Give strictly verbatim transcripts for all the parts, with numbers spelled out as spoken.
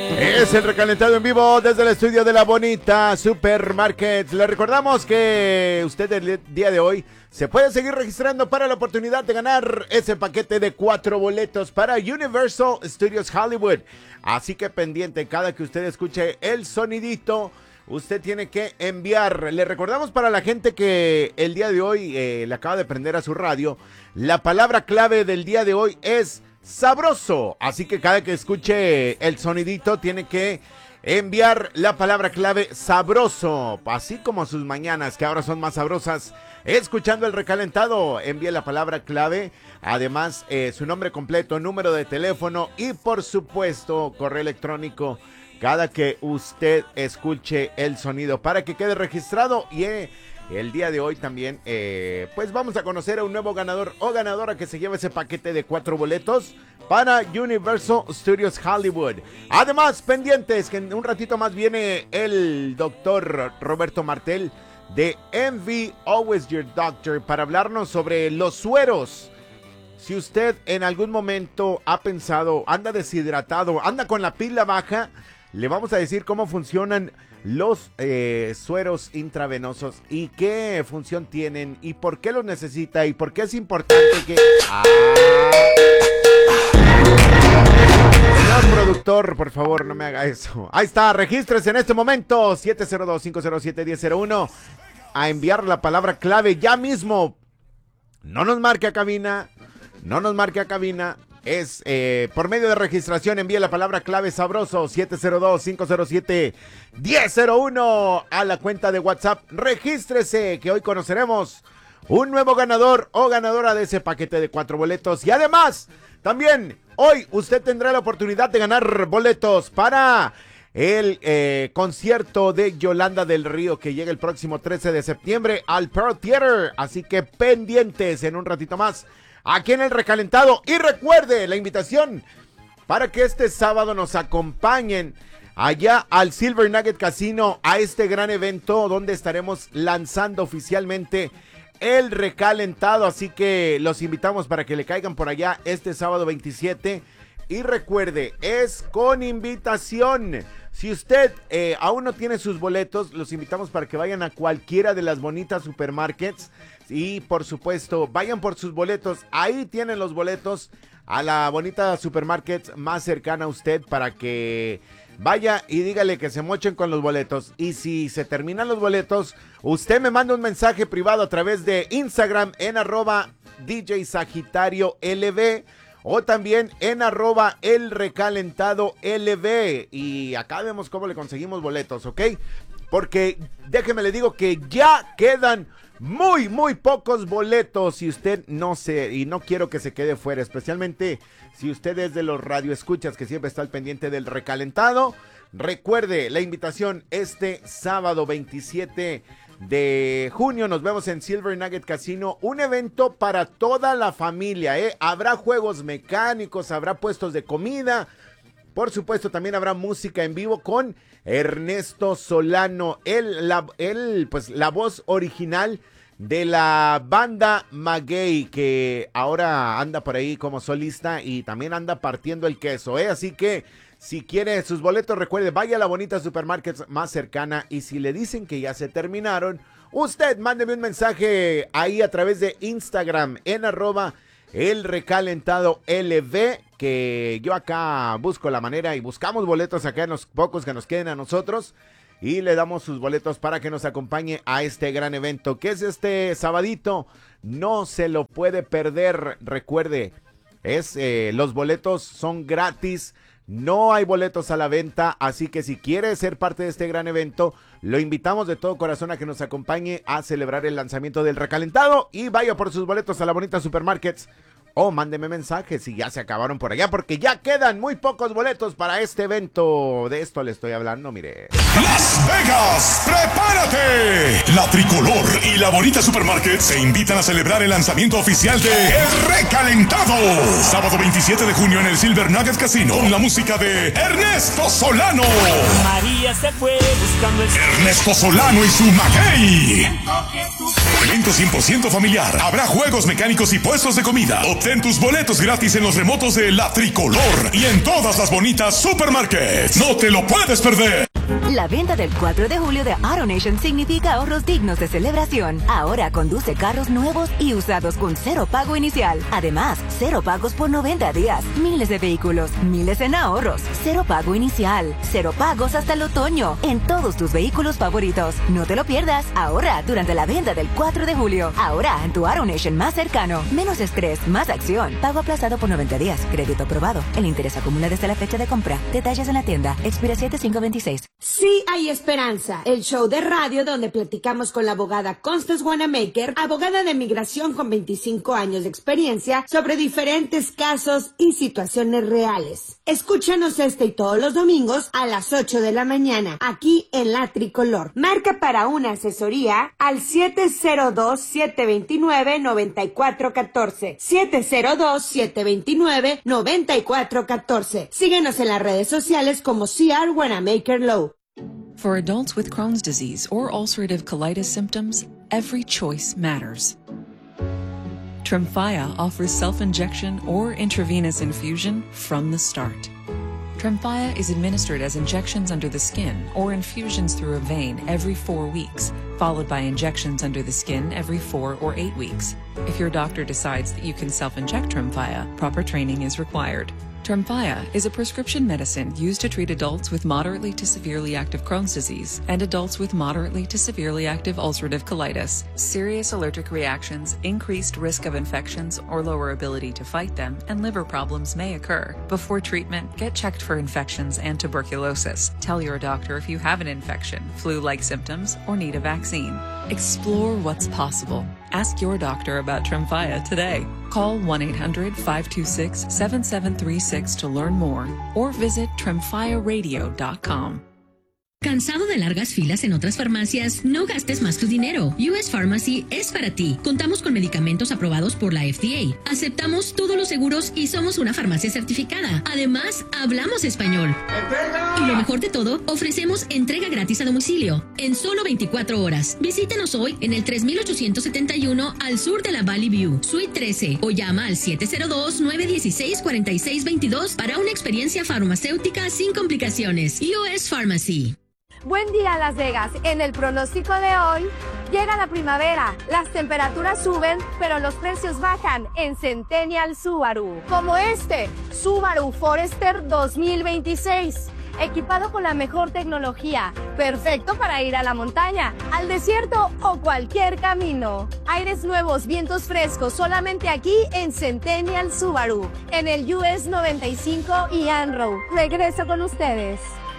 Es el recalentado en vivo desde el estudio de La Bonita Supermarket. Le recordamos que usted el día de hoy se puede seguir registrando para la oportunidad de ganar ese paquete de cuatro boletos para Universal Studios Hollywood. Así que pendiente, cada que usted escuche el sonidito, usted tiene que enviar. Le recordamos para la gente que el día de hoy eh, le acaba de prender a su radio, la palabra clave del día de hoy es sabroso. Así que cada que escuche el sonidito tiene que enviar la palabra clave sabroso, así como sus mañanas que ahora son más sabrosas. Escuchando el recalentado, envíe la palabra clave, además eh, su nombre completo, número de teléfono y por supuesto correo electrónico cada que usted escuche el sonido para que quede registrado. Y eh, el día de hoy también eh, pues vamos a conocer a un nuevo ganador o ganadora que se lleva ese paquete de cuatro boletos para Universal Studios Hollywood. Además, pendientes que en un ratito más viene el doctor Roberto Martel de M V Always Your Doctor para hablarnos sobre los sueros. Si usted en algún momento ha pensado, anda deshidratado, anda con la pila baja, le vamos a decir cómo funcionan los eh, sueros intravenosos y qué función tienen y por qué los necesita y por qué es importante que... ¡Ah! Señor productor, por favor, no me haga eso. Ahí está, regístrese en este momento, siete cero dos, cinco cero siete, uno cero cero uno, a enviar la palabra clave ya mismo. No nos marque a cabina, no nos marque a cabina. Es eh, por medio de registración, envíe la palabra clave sabroso siete cero dos, cinco cero siete, uno cero cero uno a la cuenta de WhatsApp. Regístrese que hoy conoceremos un nuevo ganador o ganadora de ese paquete de cuatro boletos. Y además, también hoy usted tendrá la oportunidad de ganar boletos para el eh, concierto de Yolanda del Río que llega el próximo trece de septiembre al Pearl Theater. Así que pendientes en un ratito más aquí en el recalentado. Y recuerde la invitación para que este sábado nos acompañen allá al Silver Nugget Casino a este gran evento donde estaremos lanzando oficialmente el recalentado. Así que los invitamos para que le caigan por allá este sábado veintisiete. Y recuerde, es con invitación. Si usted eh, aún no tiene sus boletos, los invitamos para que vayan a cualquiera de las bonitas supermarkets. Y por supuesto, vayan por sus boletos. Ahí tienen los boletos a la bonita supermarket más cercana a usted para que vaya y dígale que se mochen con los boletos. Y si se terminan los boletos, usted me manda un mensaje privado a través de Instagram en arroba D J Sagitario L V o también en arroba el recalentado L V. Y acá vemos cómo le conseguimos boletos, ¿ok? Porque déjeme le digo que ya quedan muy, muy pocos boletos y usted no se, y no quiero que se quede fuera, especialmente si usted es de los radioescuchas que siempre está al pendiente del recalentado. Recuerde la invitación este sábado veintisiete de junio, nos vemos en Silver Nugget Casino, un evento para toda la familia, ¿eh? Habrá juegos mecánicos, habrá puestos de comida, por supuesto también habrá música en vivo con Ernesto Solano, el, la, el, pues, la voz original de la banda Maguey, que ahora anda por ahí como solista y también anda partiendo el queso, ¿eh? Así que si quiere sus boletos, recuerde, vaya a la bonita supermarket más cercana y si le dicen que ya se terminaron, usted mándeme un mensaje ahí a través de Instagram en arroba el recalentado L V, que yo acá busco la manera y buscamos boletos acá en los pocos que nos queden a nosotros y le damos sus boletos para que nos acompañe a este gran evento que es este sabadito. No se lo puede perder, recuerde, es eh, los boletos son gratis. No hay boletos a la venta, así que si quiere ser parte de este gran evento, lo invitamos de todo corazón a que nos acompañe a celebrar el lanzamiento del recalentado y vaya por sus boletos a la bonita supermarkets o mándeme mensajes si ya se acabaron por allá porque ya quedan muy pocos boletos para este evento. De esto le estoy hablando, mire. Las Vegas, ¡prepárate! La Tricolor y la Bonita Supermarket se invitan a celebrar el lanzamiento oficial de El Recalentado. Sábado veintisiete de junio en el Silver Nugget Casino con la música de Ernesto Solano. María se fue buscando el... Ernesto Solano y su Mackey. Evento cien por ciento familiar. Habrá juegos mecánicos y puestos de comida. Obtén tus boletos gratis en los remotos de La Tricolor y en todas las bonitas supermarkets. No te lo puedes perder. La venta del cuatro de julio de AutoNation significa ahorros dignos de celebración. Ahora conduce carros nuevos y usados con cero pago inicial. Además, cero pagos por noventa días. Miles de vehículos, miles en ahorros. Cero pago inicial. Cero pagos hasta el otoño en todos tus vehículos favoritos. No te lo pierdas. Ahora, durante la venta del cuatro de julio. Ahora, en tu AutoNation más cercano. Menos estrés, más acción. Pago aplazado por noventa días. Crédito aprobado. El interés acumula desde la fecha de compra. Detalles en la tienda. Expira siete cinco veintiséis. Sí hay esperanza, el show de radio donde platicamos con la abogada Constance Wanamaker, abogada de migración con veinticinco años de experiencia sobre diferentes casos y situaciones reales. Escúchanos este y todos los domingos a las ocho de la mañana, aquí en La Tricolor. Marca para una asesoría al siete cero dos, siete dos nueve, nueve cuatro uno cuatro, siete cero dos, siete dos nueve, nueve cuatro uno cuatro. Síguenos en las redes sociales como C R Wanamaker Law. For adults with Crohn's disease or ulcerative colitis symptoms, every choice matters. Tremfya offers self-injection or intravenous infusion from the start. Tremfya is administered as injections under the skin or infusions through a vein every four weeks, followed by injections under the skin every four or eight weeks. If your doctor decides that you can self-inject Tremfya, proper training is required. Tremfya is a prescription medicine used to treat adults with moderately to severely active Crohn's disease and adults with moderately to severely active ulcerative colitis. Serious allergic reactions, increased risk of infections or lower ability to fight them, and liver problems may occur. Before treatment, get checked for infections and tuberculosis. Tell your doctor if you have an infection, flu-like symptoms, or need a vaccine. Explore what's possible. Ask your doctor about Tremfya today. Call one eight hundred, five two six, seven seven three six to learn more or visit tremfya radio dot com. ¿Cansado de largas filas en otras farmacias? No gastes más tu dinero. U S Pharmacy es para ti. Contamos con medicamentos aprobados por la F D A. Aceptamos todos los seguros y somos una farmacia certificada. Además, hablamos español. ¡Entrega! Y lo mejor de todo, ofrecemos entrega gratis a domicilio en solo veinticuatro horas. Visítenos hoy en el tres mil ochocientos setenta y uno al sur de la Valley View, Suite trece, o llama al siete cero dos, nueve uno seis, cuatro seis dos dos para una experiencia farmacéutica sin complicaciones. U S Pharmacy. Buen día, Las Vegas. En el pronóstico de hoy, llega la primavera, las temperaturas suben, pero los precios bajan en Centennial Subaru. Como este, Subaru Forester dos mil veintiséis. Equipado con la mejor tecnología, perfecto para ir a la montaña, al desierto o cualquier camino. Aires nuevos, vientos frescos, solamente aquí en Centennial Subaru, en el U S noventa y cinco y Ann-Row. Regreso con ustedes.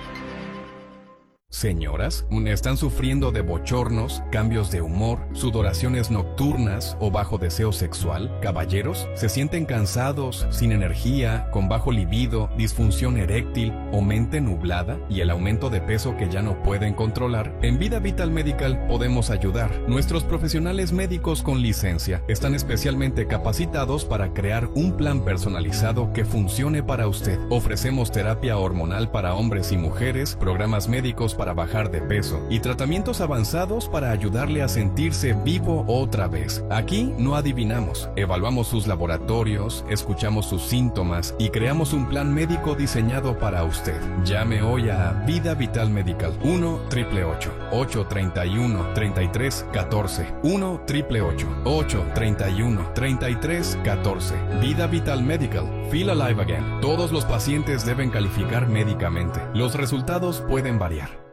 Señoras, ¿están sufriendo de bochornos, cambios de humor, sudoraciones nocturnas o bajo deseo sexual? Caballeros, ¿se sienten cansados, sin energía, con bajo libido, disfunción eréctil o mente nublada y el aumento de peso que ya no pueden controlar? En Vida Vital Medical podemos ayudar. Nuestros profesionales médicos con licencia están especialmente capacitados para crear un plan personalizado que funcione para usted. Ofrecemos terapia hormonal para hombres y mujeres, programas médicos para para bajar de peso y tratamientos avanzados para ayudarle a sentirse vivo otra vez. Aquí no adivinamos, evaluamos sus laboratorios, escuchamos sus síntomas y creamos un plan médico diseñado para usted. Llame hoy a Vida Vital Medical uno, ocho ocho ocho, ocho tres uno, tres tres uno cuatro uno, ocho ocho ocho, ocho tres uno, tres tres uno cuatro. Vida Vital Medical. Feel Alive Again. Todos los pacientes deben calificar médicamente. Los resultados pueden variar.